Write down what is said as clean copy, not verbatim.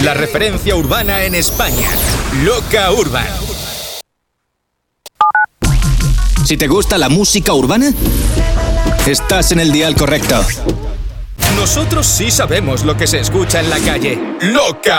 La referencia urbana en España. Loca Urban. Si te gusta la música urbana, estás en el dial correcto. Nosotros sí sabemos lo que se escucha en la calle. Loca